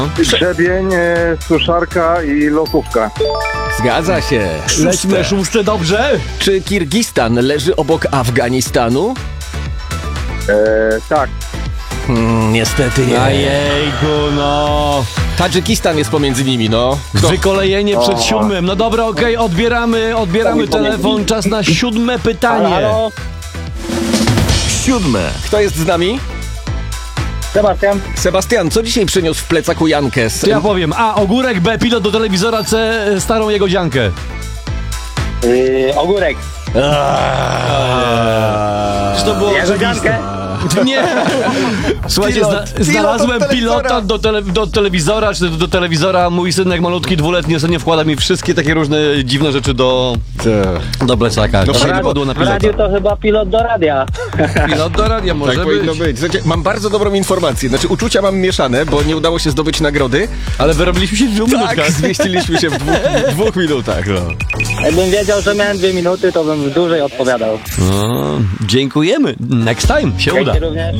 Grzebień, suszarka i losówka. Zgadza się. Lećmy szóste, dobrze? Czy Kirgistan leży obok Afganistanu? Tak. Niestety nie. Ajejku, no. Tadżykistan jest pomiędzy nimi, no. Wykolejenie przed siódmym. No dobra, okej, odbieramy telefon. Czas na siódme pytanie. Halo? 7. Kto jest z nami? Sebastian? Sebastian, co dzisiaj przyniósł w plecaku Jankę? To ja powiem. A. Ogórek. B. Pilot do telewizora. C. Starą jego dziankę. Ogórek. Czy to było Jagodziankę? Nie! Słuchajcie, znalazłem pilota do telewizora, czy do telewizora. Mój synek malutki, 2-letni, ostatnio wkłada mi wszystkie takie różne dziwne rzeczy do plecaka. No fajnie Padło na W radiu pilota. to chyba pilot do radia. Pilot do radia może Tak powinno być. Słuchajcie, mam bardzo dobrą informację. Znaczy, uczucia mam mieszane, bo nie udało się zdobyć nagrody. Ale wyrobiliśmy się w 2 Tak, minutkach. zmieściliśmy się w dwóch minutach. No. Jakbym wiedział, że miałem 2 minuty, to bym dłużej odpowiadał. No, dziękujemy. Next time się uda. Dzięki również.